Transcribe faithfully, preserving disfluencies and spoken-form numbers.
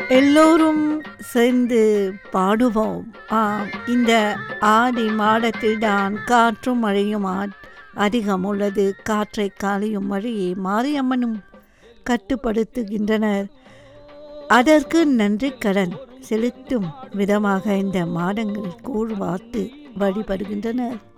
எல்லோரும் சேர்ந்து பாடுவோம். ஆம், இந்த ஆடி மாதத்தில் தான் காற்றும் மழையும் ஆ- அதிகம் உள்ளது. காற்றை காலையும் மழையை மாரியம்மனும் கட்டுப்படுத்துகின்றனர். அதற்கு நன்றி கடன் செலுத்தும் விதமாக இந்த மாதங்களில் கூழ் வார்த்து வழிபடுகின்றனர்.